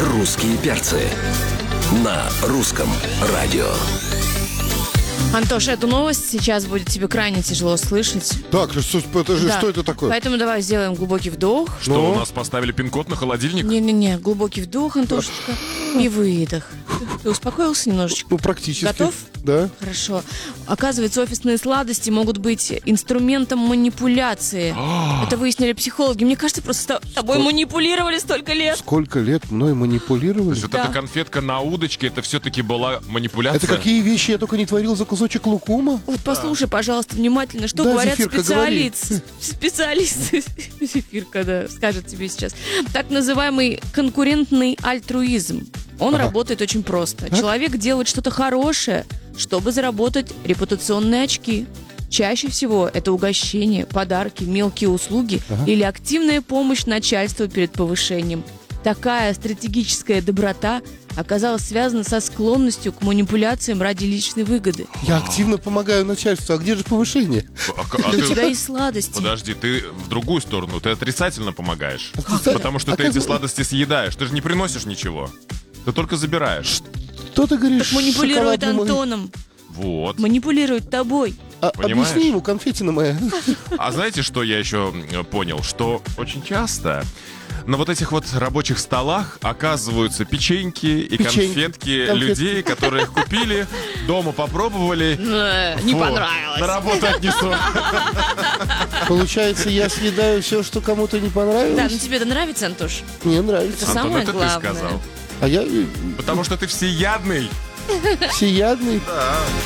«Русские перцы» на русском радио. Антош, эту новость сейчас будет тебе крайне тяжело слышать. Так, что это такое? Поэтому давай сделаем глубокий вдох. Что, у нас поставили пин-код на холодильник? Не-не-не, глубокий вдох, Антошечка, и выдох. Ты успокоился немножечко? Ну, практически. Готов? Да. Хорошо. Оказывается, офисные сладости могут быть инструментом манипуляции. Это выяснили психологи. Мне кажется, просто тобой манипулировали столько лет. Сколько лет мной То манипулировали? есть вот Да. эта конфетка на удочке, это все-таки была манипуляция? Это какие вещи я только не творил за кусочек лукума? Вот послушай, пожалуйста, внимательно, что Да, говорят Зефирка, специалисты. Зефирка, да, скажет тебе сейчас. Так называемый конкурентный альтруизм. Он работает очень просто. Человек делает что-то хорошее, чтобы заработать репутационные очки. Чаще всего это угощение, подарки, мелкие услуги или активная помощь начальству перед повышением. Такая стратегическая доброта оказалась связана со склонностью к манипуляциям ради личной выгоды. Я активно помогаю начальству. А где же повышение? А У ты- тебя есть сладости. Подожди, ты в другую сторону, ты отрицательно помогаешь. Отрицательно? Потому что ты эти сладости съедаешь, ты же не приносишь ничего. Ты только забираешь. Что ты говоришь? Так манипулирует шоколадный Антоном. Вот. Манипулирует тобой. Понимаешь? Объясни ему, конфетина моя. А знаете, что я еще понял? Что очень часто на вот этих вот рабочих столах оказываются печеньки и конфетки людей, которые их купили, дома попробовали. Не Фу, понравилось. На работу отнесу. Получается, я съедаю все, что кому-то не Да, понравилось? ну тебе это нравится, Антош? Мне нравится. Это Антон, самое это ты главное. сказал. А я Потому что ты всеядный. всеядный.